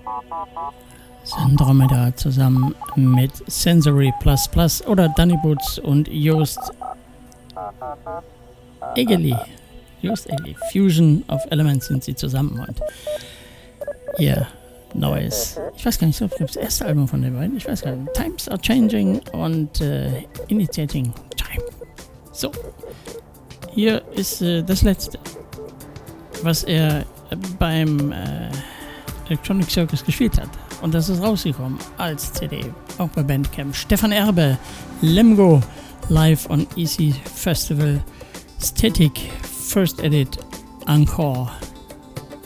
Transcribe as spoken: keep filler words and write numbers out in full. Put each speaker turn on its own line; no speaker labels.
Andromeda zusammen mit Sensory Plus Plus oder Danny Boots und Joost Egeli. Joost Egeli. Fusion of Elements sind sie zusammen und ihr neues, ich weiß gar nicht, ob das erste Album von den beiden, ich weiß gar nicht, Times are Changing und äh, Initiating Time. So, hier ist äh, das letzte, was er beim äh, Electronic Circus gespielt hat. Und das ist rausgekommen als C D, auch bei Bandcamp. Stefan Erbe, Lemgo, live on Easy Festival, Static, First Edit, Encore.